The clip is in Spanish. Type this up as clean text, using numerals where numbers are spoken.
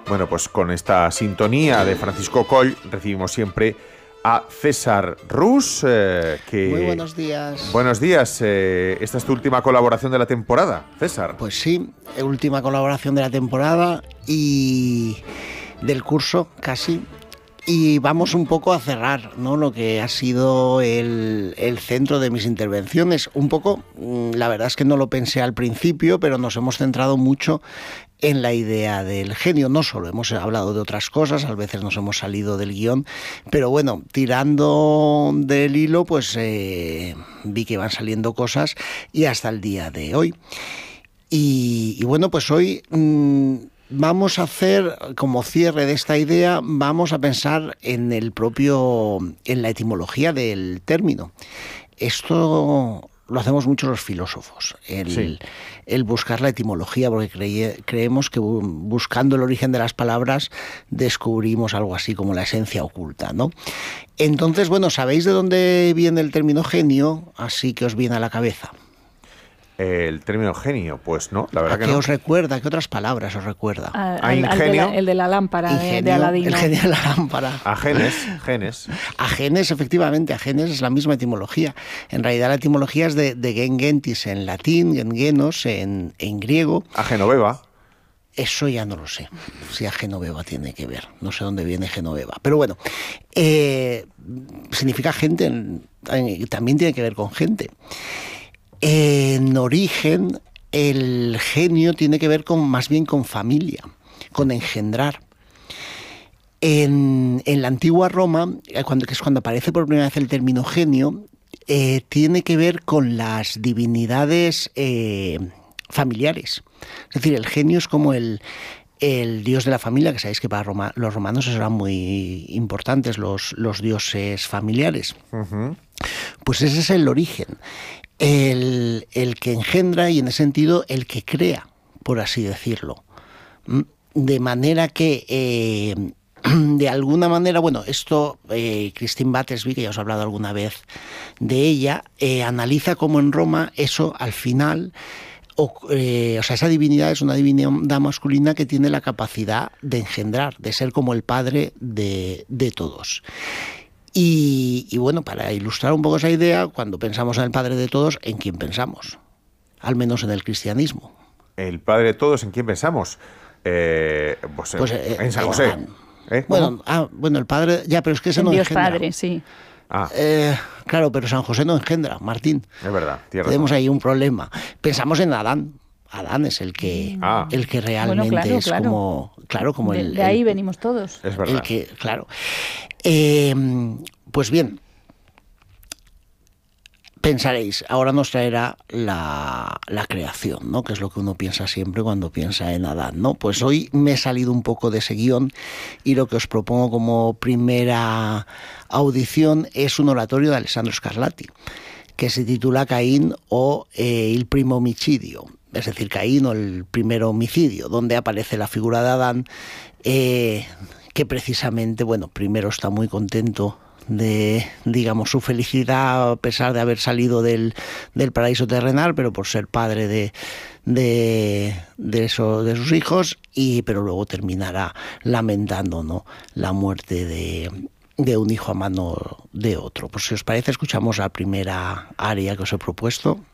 Bueno, pues con esta sintonía de Francisco Coll recibimos siempre a César Rus, que... Muy buenos días. Buenos días. Esta es tu última colaboración de la temporada, César. Pues sí, última colaboración de la temporada y del curso, casi. Y vamos un poco a cerrar, ¿no?, lo que ha sido el centro de mis intervenciones. Un poco, la verdad es que no lo pensé al principio, pero nos hemos centrado mucho en la idea del genio. No solo hemos hablado de otras cosas, a veces nos hemos salido del guión, pero bueno, tirando del hilo, pues vi que van saliendo cosas y hasta el día de hoy. Y bueno, pues hoy... vamos a hacer, como cierre de esta idea, vamos a pensar en la etimología del término. Esto lo hacemos mucho los filósofos, el buscar la etimología, porque creemos que buscando el origen de las palabras descubrimos algo así como la esencia oculta, ¿no? Entonces, bueno, ¿sabéis de dónde viene el término genio? Así que os viene a la cabeza. El término genio, pues no, la verdad que no. ¿A qué os recuerda? ¿Qué otras palabras os recuerda? A ingenio. El de la lámpara, Ingenio, de Aladino. El genio de la lámpara. A genes. A genes, efectivamente, a genes es la misma etimología. En realidad la etimología es de gen gentis en latín, gen genos en griego. A Genoveva. Eso ya no lo sé, si a Genoveva tiene que ver. No sé dónde viene Genoveva. Pero bueno, significa gente, también tiene que ver con gente. En origen, el genio tiene que ver más bien con familia, con engendrar. En la antigua Roma, que es cuando aparece por primera vez el término genio, tiene que ver con las divinidades familiares. Es decir, el genio es como el dios de la familia, que sabéis que para los romanos eran muy importantes los dioses familiares. Uh-huh. Pues ese es el origen. El que engendra y en ese sentido el que crea, por así decirlo. De manera que, de alguna manera, bueno, esto Christine Battersby, que ya os he hablado alguna vez de ella, analiza cómo en Roma eso al final, o sea, esa divinidad es una divinidad masculina que tiene la capacidad de engendrar, de ser como el padre de todos. Y bueno, para ilustrar un poco esa idea, cuando pensamos en el padre de todos, ¿en quién pensamos? Al menos en el cristianismo. ¿El padre de todos en quién pensamos? En San José. Bueno, el padre... Ya, pero es que ese no Dios engendra. Padre, sí. Claro, pero San José no engendra, Martín. Es verdad, tenemos ahí un problema. Pensamos en Adán. Adán es el que realmente es como... Claro, como de ahí venimos todos. Es verdad. Claro. Pues bien, pensaréis, ahora nos traerá la creación, ¿no?, que es lo que uno piensa siempre cuando piensa en Adán, ¿no? Pues hoy me he salido un poco de ese guión y lo que os propongo como primera audición es un oratorio de Alessandro Scarlatti, que se titula Caín o il primo omicidio, es decir, Caín o el primer homicidio, donde aparece la figura de Adán, que precisamente, bueno, primero está muy contento de, digamos, su felicidad a pesar de haber salido del paraíso terrenal, pero por ser padre de sus hijos, pero luego terminará lamentando, ¿no?, la muerte de un hijo a mano de otro. Pues si os parece, escuchamos la primera aria que os he propuesto.